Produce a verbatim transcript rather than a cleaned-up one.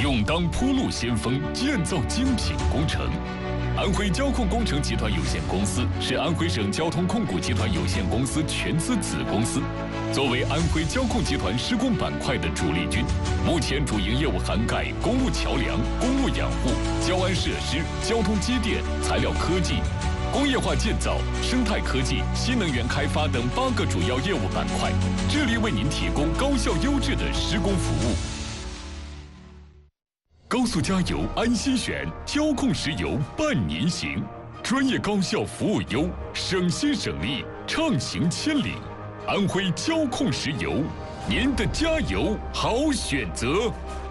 勇当铺路先锋，建造精品工程。安徽交控工程集团有限公司是安徽省交通控股集团有限公司全资子公司，作为安徽交控集团施工板块的主力军，目前主营业务涵盖公路桥梁、公路养护、交安设施、交通机电、材料科技、工业化建造、生态科技、新能源开发等八个主要业务板块，致力为您提供高效优质的施工服务。高速加油安心选，交控石油伴您行，专业高效服务优，省心省力，畅行千里。安徽交控石油，您的加油好选择。